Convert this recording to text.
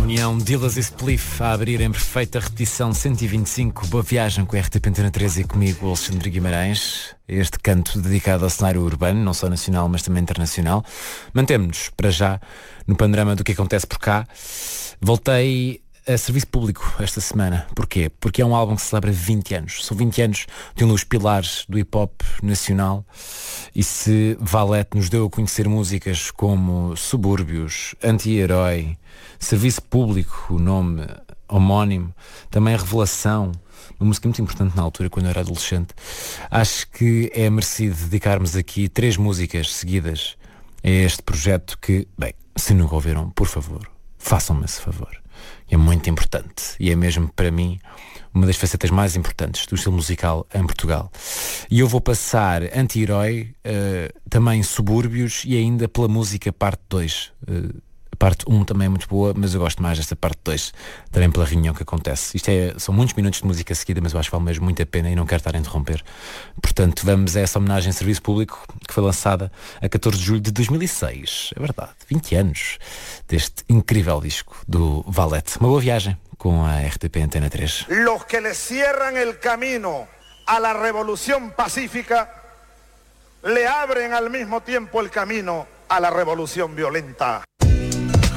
União Dillas e Spliff a abrir em perfeita repetição 125. Boa viagem com a RTP Antena 3 e comigo, Alexandre Guimarães. Este canto dedicado ao cenário urbano, não só nacional, mas também internacional. Mantemos-nos, para já, no panorama do que acontece por cá. Voltei a serviço público esta semana. Porquê? Porque é um álbum que celebra 20 anos. São 20 anos de um dos pilares do hip-hop nacional. E se Valete nos deu a conhecer músicas como Subúrbios, Anti-Herói, Serviço Público, o nome homónimo, também a Revelação, uma música muito importante na altura, quando eu era adolescente, acho que é merecido dedicarmos aqui 3 músicas seguidas a este projeto que, bem, se nunca ouviram, por favor, façam-me esse favor. É muito importante e é mesmo para mim uma das facetas mais importantes do estilo musical em Portugal. E eu vou passar Anti-Herói, também Subúrbios e ainda pela música parte 2. A parte 1 também é muito boa, mas eu gosto mais desta parte 2, também pela reunião que acontece. São muitos minutos de música seguida, mas eu acho que vale mesmo muito a pena e não quero estar a interromper. Portanto, vamos a essa homenagem em serviço público que foi lançada a 14 de julho de 2006. É verdade, 20 anos deste incrível disco do Valete. Uma boa viagem com a RTP Antena 3. Los que le cierran el camino a la revolución pacífica le abren al mismo tiempo el camino a la revolución violenta.